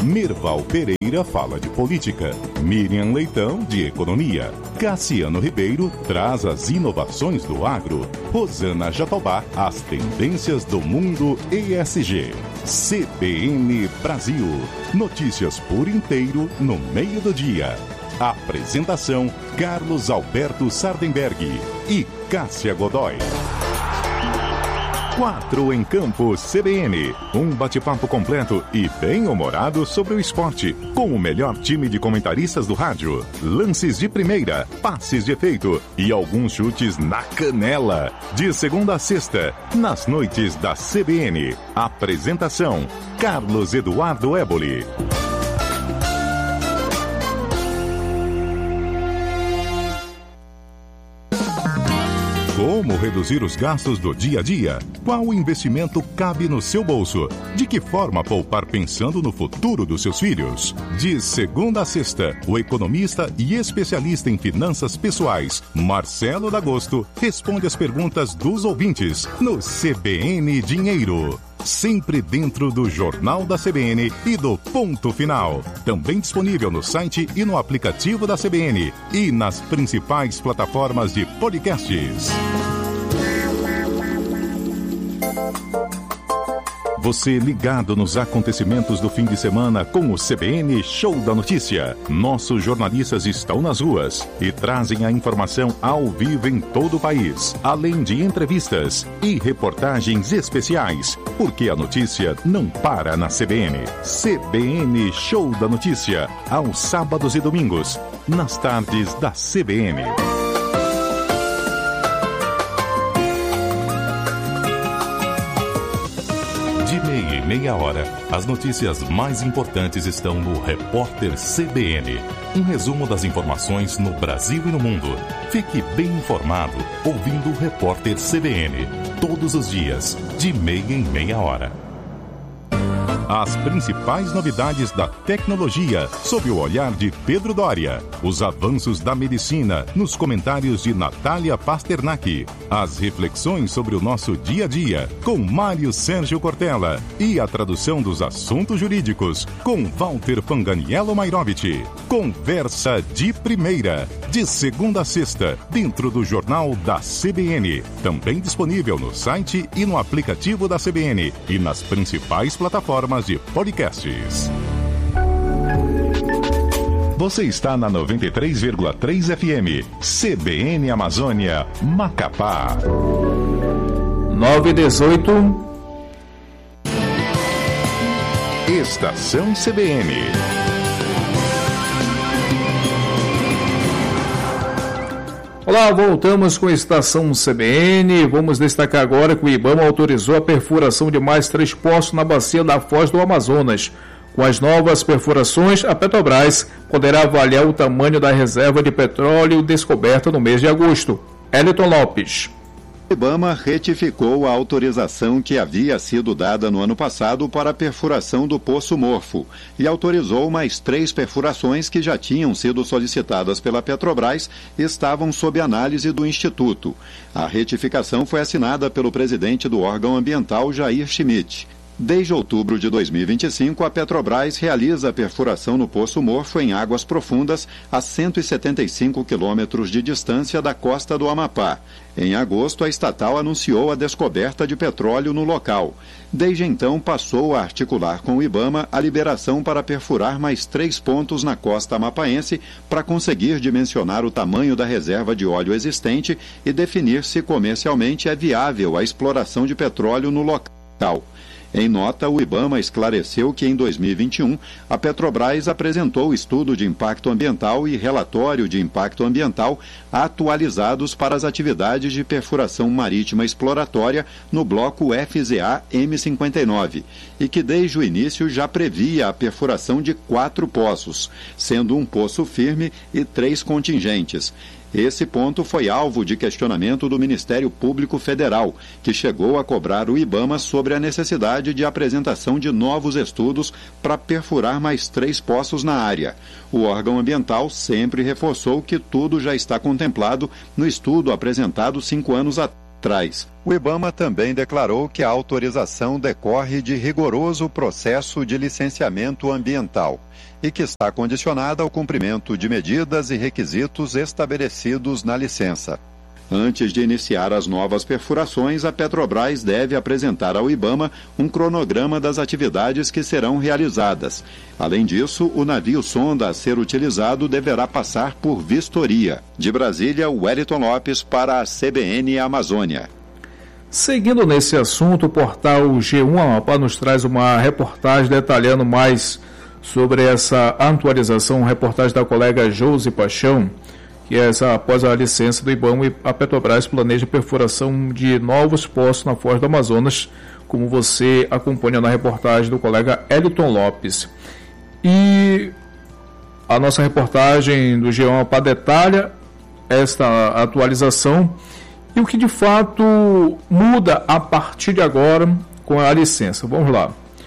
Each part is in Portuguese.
Merval Pereira fala de política, Miriam Leitão de economia, Cassiano Ribeiro traz as inovações do agro, Rosana Jatobá as tendências do mundo ESG. CBN Brasil, notícias por inteiro no meio do dia. Apresentação Carlos Alberto Sardenberg e Cássia Godoy. 4 em Campo CBN, um bate-papo completo e bem-humorado sobre o esporte, com o melhor time de comentaristas do rádio, lances de primeira, passes de efeito e alguns chutes na canela. De segunda a sexta, nas noites da CBN. Apresentação Carlos Eduardo Éboli. Como reduzir os gastos do dia a dia? Qual investimento cabe no seu bolso? De que forma poupar pensando no futuro dos seus filhos? De segunda a sexta, o economista e especialista em finanças pessoais, Marcelo D'Agosto, responde as perguntas dos ouvintes no CBN Dinheiro. Sempre dentro do Jornal da CBN e do Ponto Final. Também disponível no site e no aplicativo da CBN e nas principais plataformas de podcasts. Você ligado nos acontecimentos do fim de semana com o CBN Show da Notícia. Nossos jornalistas estão nas ruas e trazem a informação ao vivo em todo o país, além de entrevistas e reportagens especiais, porque a notícia não para na CBN. CBN Show da Notícia, aos sábados e domingos, nas tardes da CBN. Meia hora, as notícias mais importantes estão no Repórter CBN. Um resumo das informações no Brasil e no mundo. Fique bem informado ouvindo o Repórter CBN. Todos os dias, de meia em meia hora. As principais novidades da tecnologia, sob o olhar de Pedro Doria. Os avanços da medicina, nos comentários de Natália Pasternak. As reflexões sobre o nosso dia a dia, com Mário Sérgio Cortella. E a tradução dos assuntos jurídicos, com Walter Fanganiello Mairovich. Conversa de primeira, de segunda a sexta, dentro do Jornal da CBN. Também disponível no site e no aplicativo da CBN e nas principais plataformas de podcasts. Você está na 93,3 FM, CBN Amazônia, Macapá. 9h18. Estação CBN. Olá, voltamos com a Estação CBN. Vamos destacar agora que o IBAMA autorizou a perfuração de mais 3 poços na bacia da Foz do Amazonas. Com as novas perfurações, a Petrobras poderá avaliar o tamanho da reserva de petróleo descoberta no mês de agosto. Eliton Lopes. O IBAMA retificou a autorização que havia sido dada no ano passado para a perfuração do Poço Morfo e autorizou mais 3 perfurações que já tinham sido solicitadas pela Petrobras e estavam sob análise do Instituto. A retificação foi assinada pelo presidente do órgão ambiental, Jair Schmidt. Desde outubro de 2025, a Petrobras realiza a perfuração no Poço Morfo em águas profundas a 175 quilômetros de distância da costa do Amapá. Em agosto, a estatal anunciou a descoberta de petróleo no local. Desde então, passou a articular com o IBAMA a liberação para perfurar mais 3 pontos na costa amapaense para conseguir dimensionar o tamanho da reserva de óleo existente e definir se comercialmente é viável a exploração de petróleo no local. Em nota, o IBAMA esclareceu que em 2021, a Petrobras apresentou o estudo de impacto ambiental e relatório de impacto ambiental atualizados para as atividades de perfuração marítima exploratória no bloco FZA M59, e que desde o início já previa a perfuração de 4 poços, sendo um poço firme e 3 contingentes. Esse ponto foi alvo de questionamento do Ministério Público Federal, que chegou a cobrar o IBAMA sobre a necessidade de apresentação de novos estudos para perfurar mais 3 poços na área. O órgão ambiental sempre reforçou que tudo já está contemplado no estudo apresentado 5 anos atrás. traz. O IBAMA também declarou que a autorização decorre de rigoroso processo de licenciamento ambiental e que está condicionada ao cumprimento de medidas e requisitos estabelecidos na licença. Antes de iniciar as novas perfurações, a Petrobras deve apresentar ao IBAMA um cronograma das atividades que serão realizadas. Além disso, o navio sonda a ser utilizado deverá passar por vistoria. De Brasília, Wellington Lopes para a CBN Amazônia. Seguindo nesse assunto, o portal G1 Amapá nos traz uma reportagem detalhando mais sobre essa atualização, reportagem da colega Josi Paixão, que após a licença do IBAMA, a Petrobras planeja a perfuração de novos poços na Foz do Amazonas, como você acompanha na reportagem do colega Wellington Lopes. E a nossa reportagem do G1 Amapá detalha esta atualização e o que de fato muda a partir de agora com a licença. Vamos lá.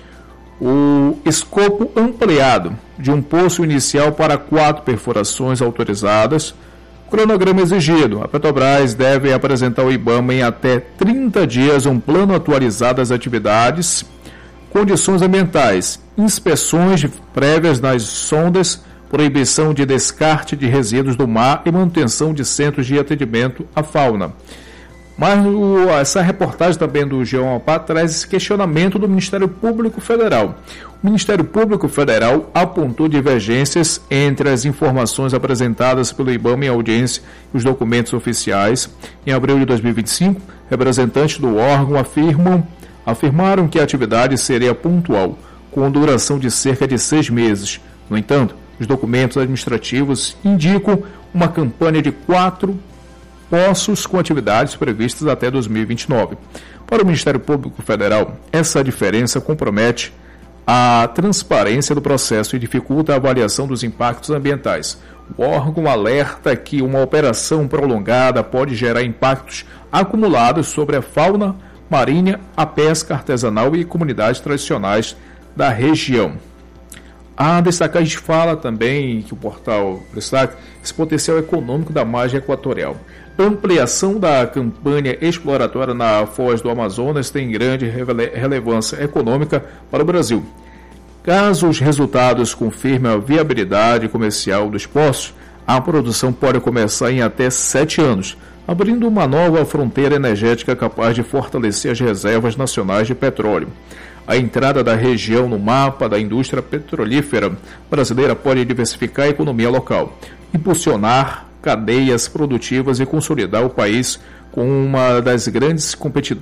O escopo ampliado de um poço inicial para 4 perfurações autorizadas. Cronograma exigido. A Petrobras deve apresentar ao IBAMA em até 30 dias um plano atualizado das atividades, condições ambientais, inspeções prévias nas sondas, proibição de descarte de resíduos do mar e manutenção de centros de atendimento à fauna. Mas essa reportagem também do G1 Amapá traz esse questionamento do Ministério Público Federal. O Ministério Público Federal apontou divergências entre as informações apresentadas pelo IBAMA em audiência e os documentos oficiais. Em abril de 2025, representantes do órgão afirmaram que a atividade seria pontual, com duração de cerca de 6 meses. No entanto, os documentos administrativos indicam uma campanha de 4 poços com atividades previstas até 2029. Para o Ministério Público Federal, essa diferença compromete a transparência do processo e dificulta a avaliação dos impactos ambientais. O órgão alerta que uma operação prolongada pode gerar impactos acumulados sobre a fauna marinha, a pesca artesanal e comunidades tradicionais da região. A destacar, a gente fala também que o portal destaca esse potencial econômico da margem equatorial. Ampliação da campanha exploratória na Foz do Amazonas tem grande relevância econômica para o Brasil. Caso os resultados confirmem a viabilidade comercial dos poços, a produção pode começar em até 7 anos, abrindo uma nova fronteira energética capaz de fortalecer as reservas nacionais de petróleo. A entrada da região no mapa da indústria petrolífera brasileira pode diversificar a economia local, impulsionar cadeias produtivas e consolidar o país com uma das grandes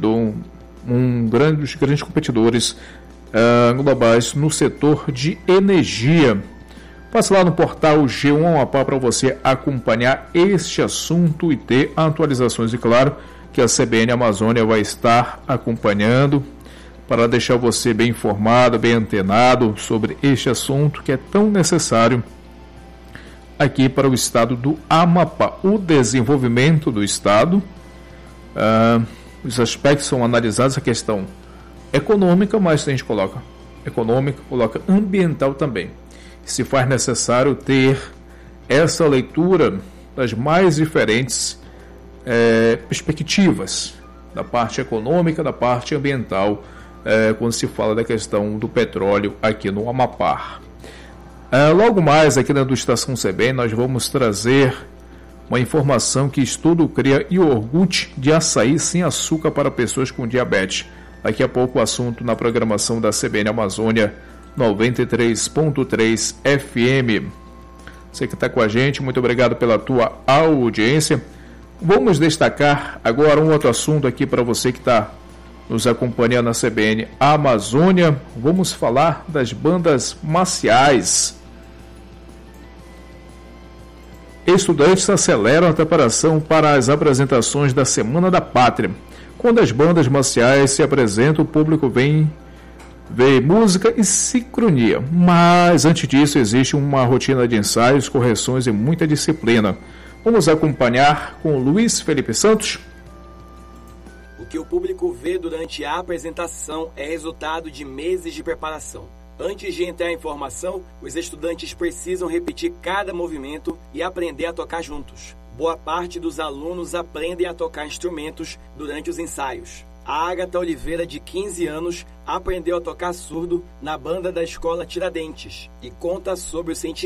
grandes competidores globais no setor de energia. Passe lá no portal G1 Amapá para você acompanhar este assunto e ter atualizações. E claro que a CBN Amazônia vai estar acompanhando para deixar você bem informado, bem antenado sobre este assunto que é tão necessário aqui para o estado do Amapá. O desenvolvimento do estado, os aspectos são analisados, a questão econômica, mas a gente coloca econômica, coloca ambiental também. Se faz necessário ter essa leitura das mais diferentes perspectivas, da parte econômica, da parte ambiental, quando se fala da questão do petróleo aqui no Amapá. Logo mais aqui na do Estação CBN nós vamos trazer uma informação que estudo cria iogurte de açaí sem açúcar para pessoas com diabetes. Daqui a pouco o assunto na programação da CBN Amazônia 93.3 FM. Você que está com a gente, muito obrigado pela tua audiência. Vamos destacar agora um outro assunto aqui para você que está nos acompanhando na CBN Amazônia. Vamos falar das bandas marciais. Estudantes aceleram a preparação para as apresentações da Semana da Pátria. Quando as bandas marciais se apresentam, o público vem ver música e sincronia. Mas antes disso existe uma rotina de ensaios, correções e muita disciplina. Vamos acompanhar com Luiz Felipe Santos. O que o público vê durante a apresentação é resultado de meses de preparação. Antes de entrar em formação, os estudantes precisam repetir cada movimento e aprender a tocar juntos. boa parte dos alunos aprendem a tocar instrumentos durante os ensaios. A Ágata Oliveira, de 15 anos, aprendeu a tocar surdo na banda da escola Tiradentes e conta sobre o sentimento